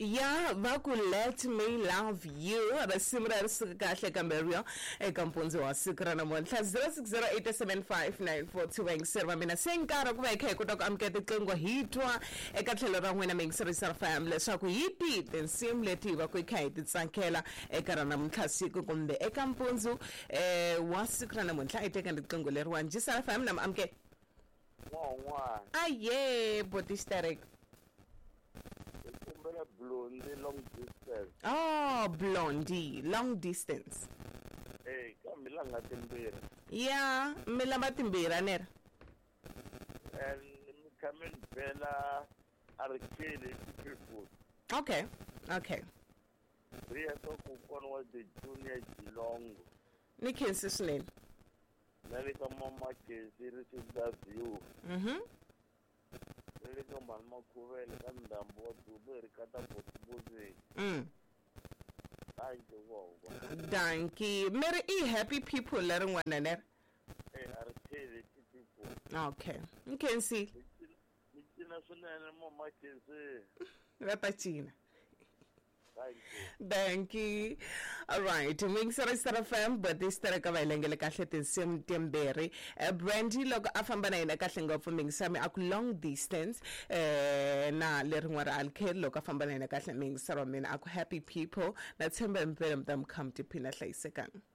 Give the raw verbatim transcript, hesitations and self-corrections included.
Yeah, vaku let me love you. Rasimra kahle kamberio ekampunzi wa sikra namonhla zero six zero eight seven five nine four two ngiserva mina senkara kuba ekhe kodwa amkete ixingo hitwa ekatlhelo ra n'wina mingisirisa fam leswaku yipi tinsimu leti va ku ikha titsankela eka rona mthlasiko kumbe ekampunzi eh wa sikra namonhla iteka ixingo leriwa njisa fam nam amke Ngwa aye botistarek Blondie long distance. Oh, Blondie long distance. Hey, kamila ngatimbira. Yeah, mila matimbira nera. And coming Bella Arcade people. Okay, okay. We are talking was the junior Geelong. Nikin Sislin. America Mama Kesi received that view. Mm-hmm. America Mama Kuvel and Dambo to be Kata Potbuzi. Mm. Thank you. Thank you. Mary E. Happy people learning one another. Hey, Arcade people. Okay. You can see. International Mama Kesi. Rapachina. Thank you. Thank you. All right. Mingisara Star Fam, but this taraka vailengele kahle tinsimu tembere. Brandy logo afamba na ina kahle ngopfu mingisami aku long distance. Eh na lerungwara alkhe logo afamba na ina kahle mingisara mina aku happy people. Na tsemba mpela mtam come to pina hlayisekanga.